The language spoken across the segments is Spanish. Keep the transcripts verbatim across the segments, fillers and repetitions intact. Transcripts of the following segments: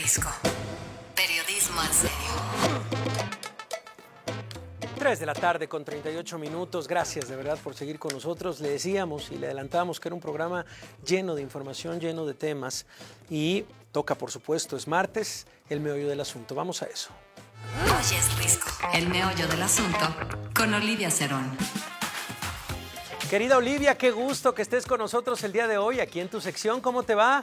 Risco. Periodismo en serio. tres de la tarde con treinta y ocho minutos. Gracias de verdad por seguir con nosotros. Le decíamos y le adelantábamos que era un programa lleno de información, lleno de temas. Y toca, por supuesto, es martes, el meollo del asunto. Vamos a eso. Hoy es Risco. El meollo del asunto con Olivia Cerón. Querida Olivia, qué gusto que estés con nosotros el día de hoy aquí en tu sección. ¿Cómo te va?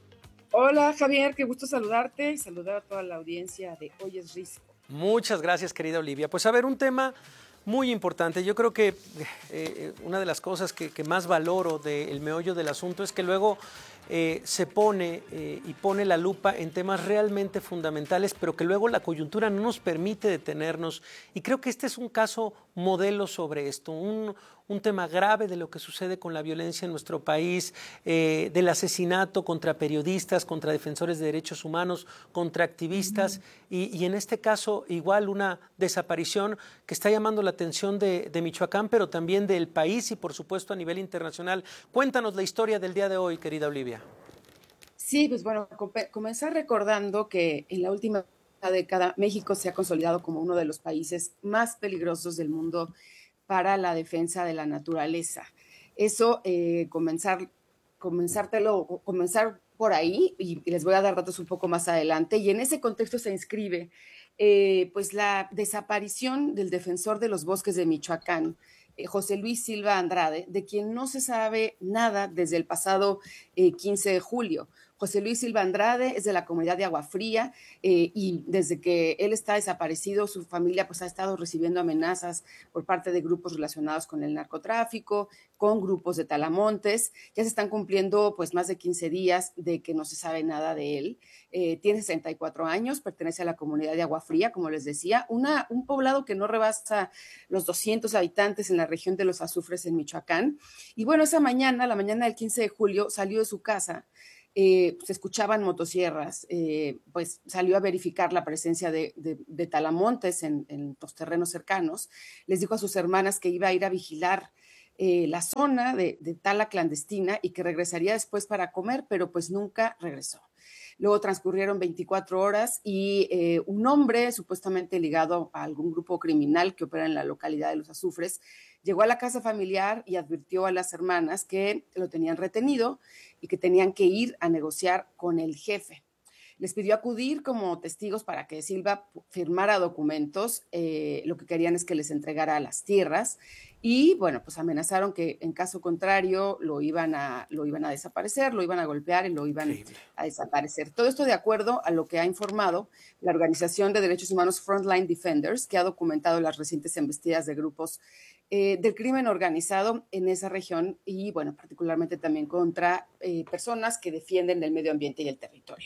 Hola Javier, qué gusto saludarte y saludar a toda la audiencia de Hoy es Risco. Muchas gracias, querida Olivia. Pues a ver, un tema muy importante. Yo creo que eh, una de las cosas que, que más valoro del meollo del asunto es que luego eh, se pone eh, y pone la lupa en temas realmente fundamentales, pero que luego la coyuntura no nos permite detenernos. Y creo que este es un caso modelo sobre esto, un, un tema grave de lo que sucede con la violencia en nuestro país, eh, del asesinato contra periodistas, contra defensores de derechos humanos, contra activistas, uh-huh. y, y en este caso igual una desaparición que está llamando la atención de, de Michoacán, pero también del país y por supuesto a nivel internacional. Cuéntanos la historia del día de hoy, querida Olivia. Sí, pues bueno, comenzar recordando que en la última década México se ha consolidado como uno de los países más peligrosos del mundo para la defensa de la naturaleza. Eso, eh, comenzar, comenzártelo, comenzar por ahí, y les voy a dar datos un poco más adelante, y en ese contexto se inscribe eh, pues la desaparición del defensor de los bosques de Michoacán, eh, José Luis Silva Andrade, de quien no se sabe nada desde el pasado eh, quince de julio. José Luis Silva Andrade es de la comunidad de Agua Fría eh, y desde que él está desaparecido, su familia pues ha estado recibiendo amenazas por parte de grupos relacionados con el narcotráfico, con grupos de talamontes. Ya se están cumpliendo pues más de quince días de que no se sabe nada de él. Eh, tiene sesenta y cuatro años, pertenece a la comunidad de Agua Fría, como les decía, una, un poblado que no rebasa los doscientos habitantes en la región de Los Azufres en Michoacán. Y bueno, esa mañana, la mañana del quince de julio, salió de su casa. Eh, se escuchaban motosierras, eh, pues salió a verificar la presencia de, de, de talamontes en, en los terrenos cercanos. Les dijo a sus hermanas que iba a ir a vigilar eh, la zona de, de tala clandestina y que regresaría después para comer, pero pues nunca regresó. Luego transcurrieron veinticuatro horas y eh, un hombre supuestamente ligado a algún grupo criminal que opera en la localidad de Los Azufres llegó a la casa familiar y advirtió a las hermanas que lo tenían retenido y que tenían que ir a negociar con el jefe. Les pidió acudir como testigos para que Silva firmara documentos. Eh, lo que querían es que les entregara las tierras y, bueno, pues amenazaron que en caso contrario lo iban a, lo iban a desaparecer, lo iban a golpear y lo iban Increíble. a desaparecer. Todo esto de acuerdo a lo que ha informado la Organización de Derechos Humanos Frontline Defenders, que ha documentado las recientes embestidas de grupos eh, del crimen organizado en esa región y, bueno, particularmente también contra eh, personas que defienden el medio ambiente y el territorio.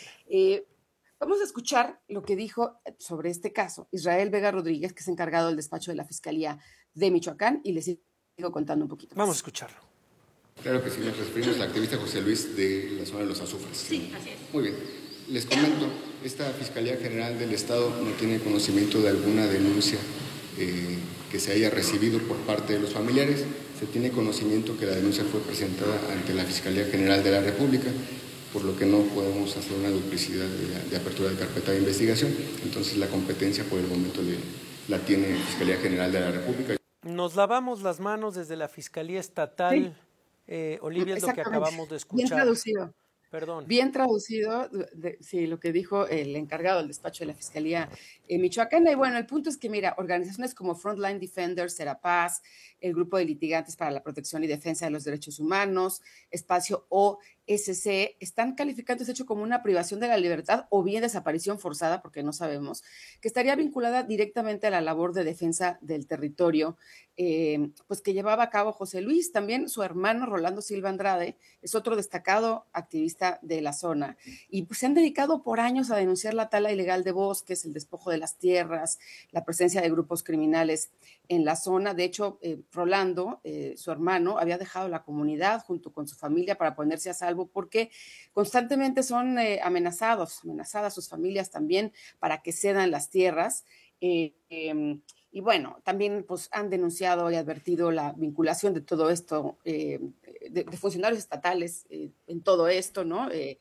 Eh, vamos a escuchar lo que dijo sobre este caso Israel Vega Rodríguez, que es encargado del despacho de la Fiscalía de Michoacán, y les sigo contando un poquito más. Vamos a escucharlo. Claro que sí, nos referimos al activista José Luis de la zona de Los Azufres. Sí, así es. Muy bien. Les comento, esta Fiscalía General del Estado no tiene conocimiento de alguna denuncia eh, que se haya recibido por parte de los familiares. Se tiene conocimiento que la denuncia fue presentada ante la Fiscalía General de la República, por lo que no podemos hacer una duplicidad de, de apertura de carpeta de investigación. Entonces la competencia por el momento le, la tiene la Fiscalía General de la República. Nos lavamos las manos desde la Fiscalía Estatal, sí. eh, Olivia, es lo que acabamos de escuchar. Bien traducido. Perdón. Bien traducido, de, sí, lo que dijo el encargado del despacho de la Fiscalía eh, Michoacana. Y bueno, el punto es que, mira, organizaciones como Frontline Defenders, Serapaz, el Grupo de Litigantes para la Protección y Defensa de los Derechos Humanos, Espacio O S C, están calificando este hecho como una privación de la libertad o bien desaparición forzada, porque no sabemos, que estaría vinculada directamente a la labor de defensa del territorio, eh, pues que llevaba a cabo José Luis. También su hermano Rolando Silva Andrade es otro destacado activista de la zona y pues se han dedicado por años a denunciar la tala ilegal de bosques, el despojo de las tierras, la presencia de grupos criminales en la zona. De hecho, eh, Rolando, eh, su hermano, había dejado la comunidad junto con su familia para ponerse a salvo porque constantemente son eh, amenazados, amenazadas sus familias también para que cedan las tierras. Eh, eh, y bueno, también pues han denunciado y advertido la vinculación de todo esto, eh, de, de funcionarios estatales eh, en todo esto, ¿no? Eh,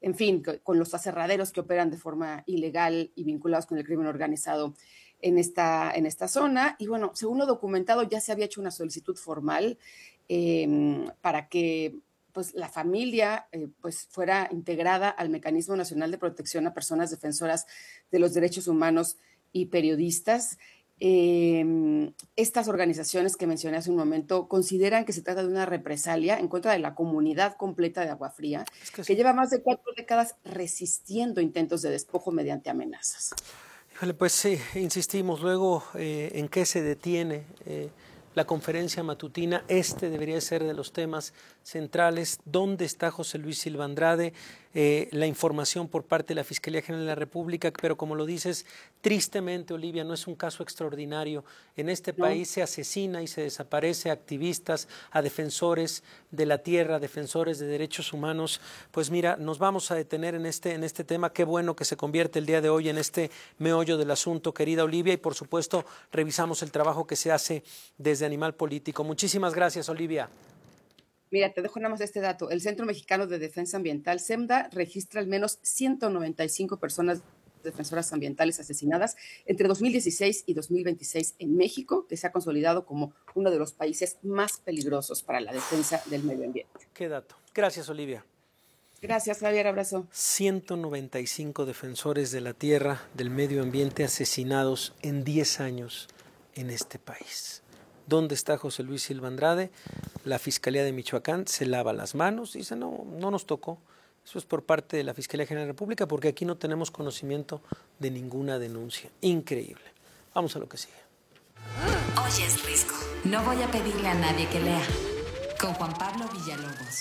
en fin, con los aserraderos que operan de forma ilegal y vinculados con el crimen organizado en esta, en esta zona. Y bueno, según lo documentado, ya se había hecho una solicitud formal eh, para que pues, la familia eh, pues, fuera integrada al Mecanismo Nacional de Protección a Personas Defensoras de los Derechos Humanos y Periodistas. Eh, estas organizaciones que mencioné hace un momento consideran que se trata de una represalia en contra de la comunidad completa de Agua Fría, es que, que lleva más de cuatro décadas resistiendo intentos de despojo mediante amenazas. Híjole, pues sí, insistimos luego eh, en qué se detiene eh, la conferencia matutina. Este debería ser de los temas centrales. ¿Dónde está José Luis Silva Andrade? Eh, la información por parte de la Fiscalía General de la República, pero como lo dices, tristemente, Olivia, no es un caso extraordinario. En este no. país se asesina y se desaparece a activistas, a defensores de la tierra, defensores de derechos humanos. Pues mira, nos vamos a detener en este, en este tema. Qué bueno que se convierte el día de hoy en este meollo del asunto, querida Olivia, y por supuesto revisamos el trabajo que se hace desde Animal Político. Muchísimas gracias, Olivia. Mira, te dejo nada más este dato. El Centro Mexicano de Defensa Ambiental, CEMDA, registra al menos ciento noventa y cinco personas defensoras ambientales asesinadas entre dos mil dieciséis y dos mil veintiséis en México, que se ha consolidado como uno de los países más peligrosos para la defensa del medio ambiente. Qué dato. Gracias, Olivia. Gracias, Javier. Abrazo. ciento noventa y cinco defensores de la tierra, del medio ambiente asesinados en diez años en este país. ¿Dónde está José Luis Silva Andrade? La Fiscalía de Michoacán se lava las manos, dice no, no nos tocó. Eso es por parte de la Fiscalía General de la República porque aquí no tenemos conocimiento de ninguna denuncia. Increíble. Vamos a lo que sigue. Oye, es Risco. No voy a pedirle a nadie que lea. Con Juan Pablo Villalobos.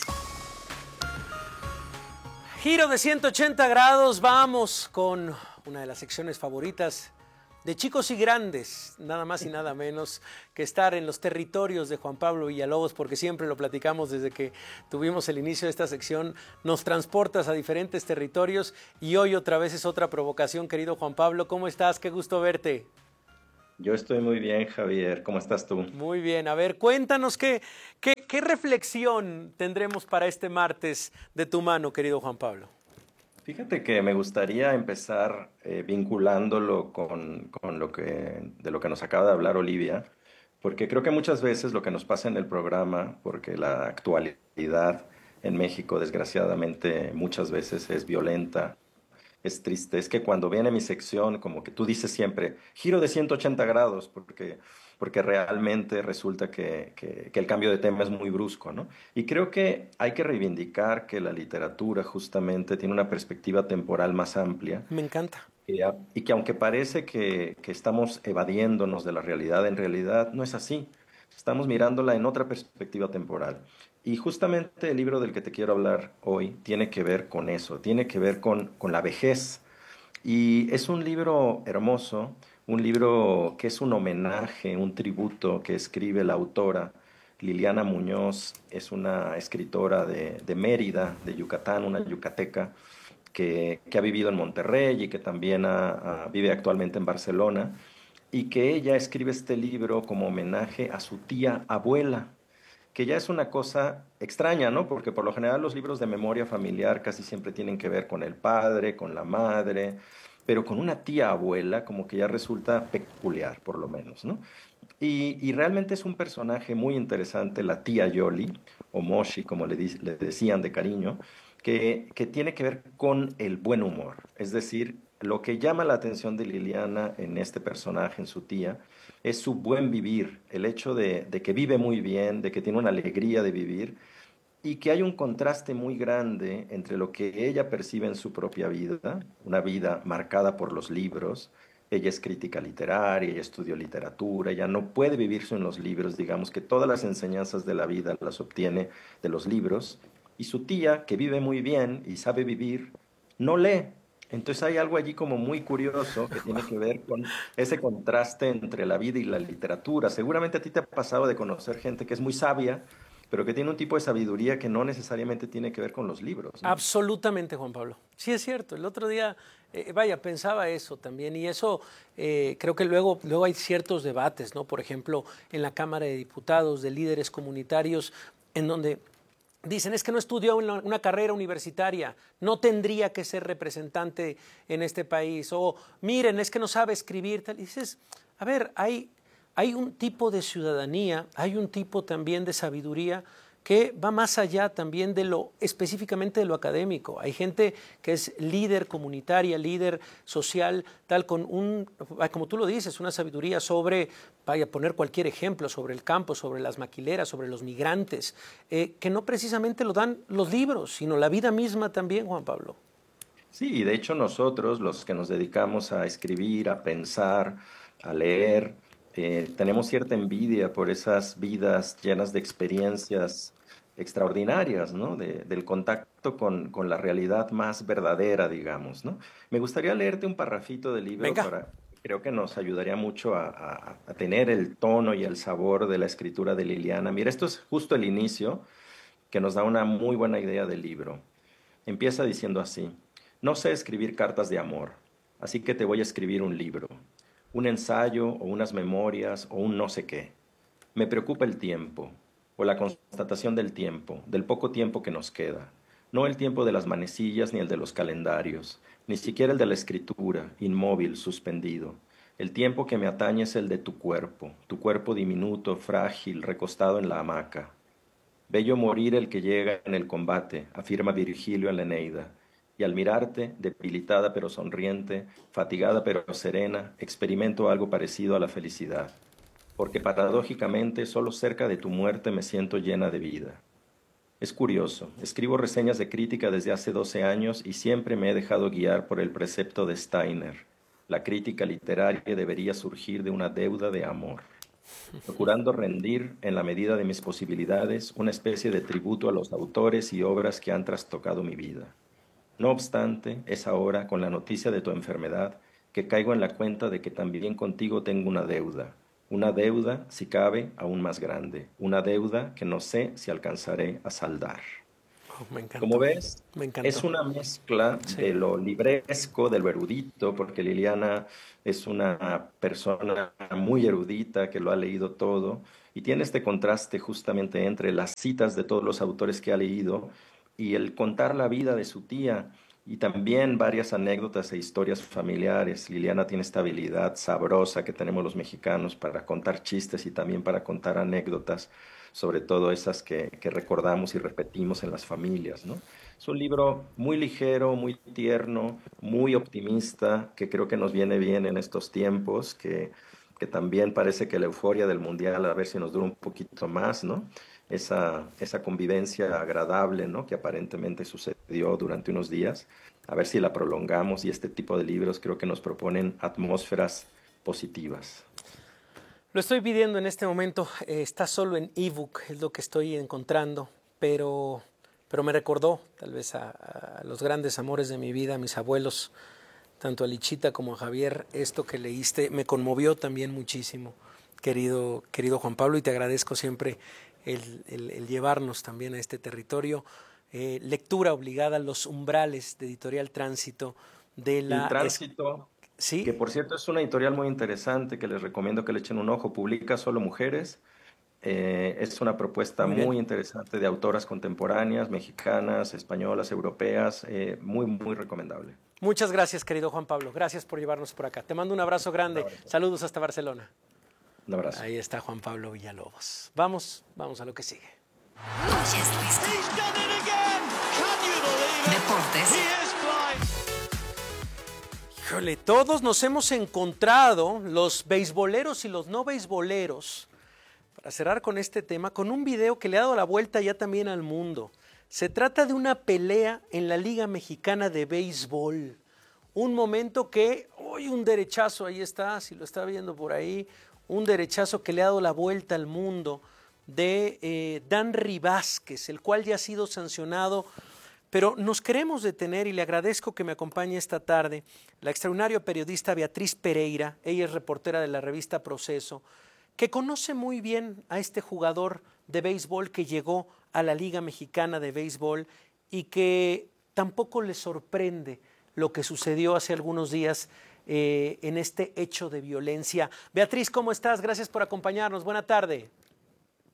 Giro de ciento ochenta grados, vamos con una de las secciones favoritas de chicos y grandes, nada más y nada menos que estar en los territorios de Juan Pablo Villalobos, porque siempre lo platicamos desde que tuvimos el inicio de esta sección, nos transportas a diferentes territorios y hoy otra vez es otra provocación, querido Juan Pablo. ¿Cómo estás? Qué gusto verte. Yo estoy muy bien, Javier. ¿Cómo estás tú? Muy bien. A ver, cuéntanos qué, qué, qué reflexión tendremos para este martes de tu mano, querido Juan Pablo. Fíjate que me gustaría empezar eh, vinculándolo con, con lo que, de lo que nos acaba de hablar Olivia, porque creo que muchas veces lo que nos pasa en el programa, porque la actualidad en México desgraciadamente muchas veces es violenta, es triste, es que cuando viene mi sección, como que tú dices siempre, giro de ciento ochenta grados, porque, porque realmente resulta que, que, que el cambio de tema es muy brusco, ¿no? Y creo que hay que reivindicar que la literatura justamente tiene una perspectiva temporal más amplia. Me encanta. Y, y que aunque parece que, que estamos evadiéndonos de la realidad, en realidad no es así. Estamos mirándola en otra perspectiva temporal. Y justamente el libro del que te quiero hablar hoy tiene que ver con eso, tiene que ver con, con la vejez. Y es un libro hermoso, un libro que es un homenaje, un tributo que escribe la autora Liliana Muñoz. Es una escritora de, de Mérida, de Yucatán, una yucateca que, que ha vivido en Monterrey y que también ha, ha, vive actualmente en Barcelona. Y que ella escribe este libro como homenaje a su tía abuela, que ya es una cosa extraña, ¿no? Porque por lo general los libros de memoria familiar casi siempre tienen que ver con el padre, con la madre, pero con una tía abuela como que ya resulta peculiar, por lo menos, ¿no? Y, y realmente es un personaje muy interesante, la tía Yoli, o Moshi, como le, le decían de cariño, que, que tiene que ver con el buen humor. Es decir, lo que llama la atención de Liliana en este personaje, en su tía, es su buen vivir, el hecho de, de que vive muy bien, de que tiene una alegría de vivir y que hay un contraste muy grande entre lo que ella percibe en su propia vida, una vida marcada por los libros. Ella es crítica literaria, ella estudió literatura, ella no puede vivir sin los libros, digamos que todas las enseñanzas de la vida las obtiene de los libros, y su tía, que vive muy bien y sabe vivir, no lee. Entonces hay algo allí como muy curioso que tiene que ver con ese contraste entre la vida y la literatura. Seguramente a ti te ha pasado de conocer gente que es muy sabia, pero que tiene un tipo de sabiduría que no necesariamente tiene que ver con los libros, ¿no? Absolutamente, Juan Pablo. Sí, es cierto. El otro día, eh, vaya, pensaba eso también. Y eso eh, creo que luego, luego hay ciertos debates, ¿no? Por ejemplo, en la Cámara de Diputados, de líderes comunitarios, en donde dicen, es que no estudió una, una carrera universitaria, no tendría que ser representante en este país. O miren, es que no sabe escribir. Tal. Y dices, a ver, hay, hay un tipo de ciudadanía, hay un tipo también de sabiduría que va más allá también de lo, específicamente de lo académico. Hay gente que es líder comunitaria, líder social, tal, con un, como tú lo dices, una sabiduría sobre, vaya a poner cualquier ejemplo, sobre el campo, sobre las maquileras, sobre los migrantes, eh, que no precisamente lo dan los libros, sino la vida misma también, Juan Pablo. Sí, y de hecho nosotros, los que nos dedicamos a escribir, a pensar, a leer, eh, tenemos cierta envidia por esas vidas llenas de experiencias extraordinarias, ¿no? De- del contacto con, con la realidad más verdadera, digamos, ¿no? Me gustaría leerte un parrafito del libro Venga. para, creo que nos ayudaría mucho a, a- a tener el tono y el sabor de la escritura de Liliana. Mira, esto es justo el inicio que nos da una muy buena idea del libro. Empieza diciendo así: no sé escribir cartas de amor, así que te voy a escribir un libro, un ensayo o unas memorias o un no sé qué. Me preocupa el tiempo, o la constatación del tiempo, del poco tiempo que nos queda. No el tiempo de las manecillas ni el de los calendarios, ni siquiera el de la escritura, inmóvil, suspendido. El tiempo que me atañe es el de tu cuerpo, tu cuerpo diminuto, frágil, recostado en la hamaca. Bello morir el que llega en el combate, afirma Virgilio en la Eneida, y al mirarte, debilitada pero sonriente, fatigada pero serena, experimento algo parecido a la felicidad, porque paradójicamente solo cerca de tu muerte me siento llena de vida. Es curioso, escribo reseñas de crítica desde hace doce años y siempre me he dejado guiar por el precepto de Steiner. La crítica literaria debería surgir de una deuda de amor, procurando rendir, en la medida de mis posibilidades, una especie de tributo a los autores y obras que han trastocado mi vida. No obstante, es ahora, con la noticia de tu enfermedad, que caigo en la cuenta de que también contigo tengo una deuda, una deuda, si cabe, aún más grande, una deuda que no sé si alcanzaré a saldar. Oh, me Como encantó, ves, me es encantó. una mezcla Sí. de lo libresco, de lo erudito, porque Liliana es una persona muy erudita que lo ha leído todo y tiene este contraste justamente entre las citas de todos los autores que ha leído y el contar la vida de su tía y también varias anécdotas e historias familiares. Liliana tiene esta habilidad sabrosa que tenemos los mexicanos para contar chistes y también para contar anécdotas, sobre todo esas que, que recordamos y repetimos en las familias, ¿no? Es un libro muy ligero, muy tierno, muy optimista, que creo que nos viene bien en estos tiempos, que, que también parece que la euforia del mundial, a ver si nos dura un poquito más, ¿no? Esa, esa convivencia agradable, ¿no? Que aparentemente sucedió durante unos días, a ver si la prolongamos y este tipo de libros creo que nos proponen atmósferas positivas. Lo estoy pidiendo en este momento, eh, está solo en ebook, es lo que estoy encontrando, pero, pero me recordó tal vez a, a los grandes amores de mi vida, a mis abuelos, tanto a Lichita como a Javier. Esto que leíste me conmovió también muchísimo, querido, querido Juan Pablo, y te agradezco siempre el, el, el llevarnos también a este territorio. Eh, lectura obligada, Los umbrales, de Editorial Tránsito, de Y la... Es, Tránsito, ¿sí? que por cierto es una editorial muy interesante que les recomiendo que le echen un ojo, publica solo mujeres. Eh, es una propuesta Muy bien. muy interesante de autoras contemporáneas, mexicanas, españolas, europeas, eh, muy, muy recomendable. Muchas gracias, querido Juan Pablo. Gracias por llevarnos por acá. Te mando un abrazo Un grande. abrazo. Saludos hasta Barcelona. Un abrazo. Ahí está Juan Pablo Villalobos. Vamos, vamos a lo que sigue. Hoy es Luisco. Deportes. Híjole, todos nos hemos encontrado, los beisboleros y los no beisboleros, para cerrar con este tema, con un video que le ha dado la vuelta ya también al mundo. Se trata de una pelea en la Liga Mexicana de Béisbol. Un momento que, uy, un derechazo, ahí está, si lo está viendo por ahí, un derechazo que le ha dado la vuelta al mundo de eh, Danry Vázquez, el cual ya ha sido sancionado. Pero nos queremos detener y le agradezco que me acompañe esta tarde la extraordinaria periodista Beatriz Pereira. Ella es reportera de la revista Proceso, que conoce muy bien a este jugador de béisbol que llegó a la Liga Mexicana de Béisbol y que tampoco le sorprende lo que sucedió hace algunos días eh, en este hecho de violencia. Beatriz, ¿cómo estás? Gracias por acompañarnos. Buena tarde.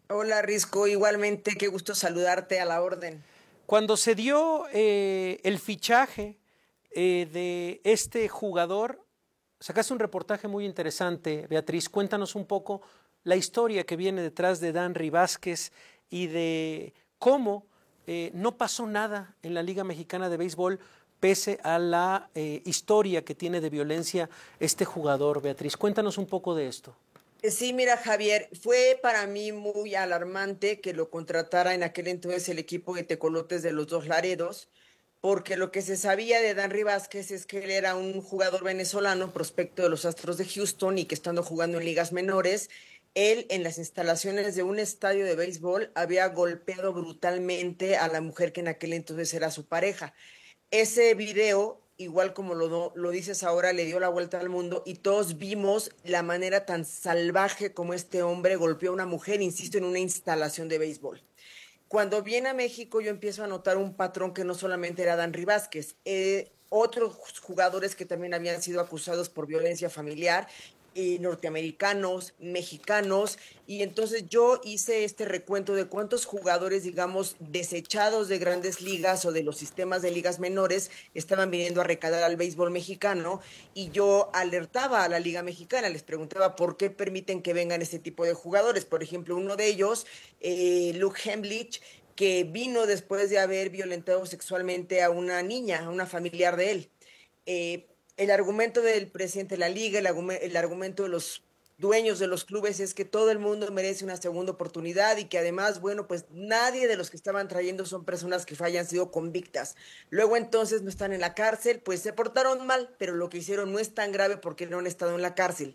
Hola Risco, igualmente, qué gusto saludarte, a la orden. Cuando se dio eh, el fichaje eh, de este jugador, sacaste un reportaje muy interesante, Beatriz. Cuéntanos un poco la historia que viene detrás de Danry Vázquez y de cómo eh, no pasó nada en la Liga Mexicana de Béisbol pese a la eh, historia que tiene de violencia este jugador, Beatriz. Cuéntanos un poco de esto. Sí, mira, Javier, fue para mí muy alarmante que lo contratara en aquel entonces el equipo de Tecolotes de los Dos Laredos, porque lo que se sabía de Danry Vázquez es que él era un jugador venezolano, prospecto de los Astros de Houston y que estando jugando en ligas menores, él en las instalaciones de un estadio de béisbol había golpeado brutalmente a la mujer que en aquel entonces era su pareja. Ese video, igual como lo, lo dices ahora, le dio la vuelta al mundo y todos vimos la manera tan salvaje como este hombre golpeó a una mujer, insisto, en una instalación de béisbol. Cuando viene a México yo empiezo a notar un patrón que no solamente era Danry Vázquez, eh, otros jugadores que también habían sido acusados por violencia familiar, eh, norteamericanos, mexicanos, y entonces yo hice este recuento de cuántos jugadores, digamos, desechados de grandes ligas o de los sistemas de ligas menores estaban viniendo a recalar al béisbol mexicano, y yo alertaba a la Liga Mexicana, les preguntaba por qué permiten que vengan este tipo de jugadores. Por ejemplo, uno de ellos, eh, Luke Hemlich, que vino después de haber violentado sexualmente a una niña, a una familiar de él. Eh, el argumento del presidente de la liga, el, argumento, el argumento de los dueños de los clubes es que todo el mundo merece una segunda oportunidad y que además, bueno, pues nadie de los que estaban trayendo son personas que hayan sido convictas. Luego entonces no están en la cárcel, pues se portaron mal, pero lo que hicieron no es tan grave porque no han estado en la cárcel.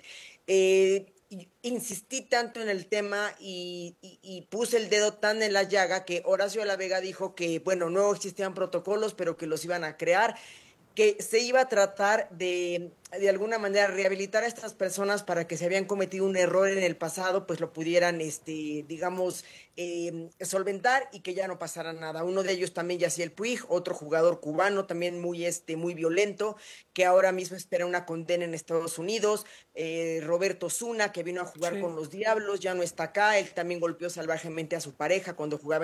Eh, insistí tanto en el tema y, y, y puse el dedo tan en la llaga que Horacio de la Vega dijo que, bueno, no existían protocolos, pero que los iban a crear, que se iba a tratar de, de alguna manera, rehabilitar a estas personas para que si habían cometido un error en el pasado, pues lo pudieran, este, digamos, eh, solventar y que ya no pasara nada. Uno de ellos también, Yaciel Puig, otro jugador cubano, también muy, este, muy violento, que ahora mismo espera una condena en Estados Unidos. Eh, Roberto Zuna, que vino a jugar Sí. con los Diablos, ya no está acá. Él también golpeó salvajemente a su pareja cuando jugaba